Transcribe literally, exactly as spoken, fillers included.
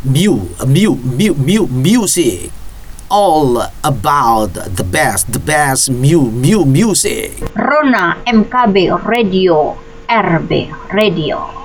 Mu, mu, mu, mu, music. All about the best, the best mu, mu, music. Rona M K B Radio, R B Radio.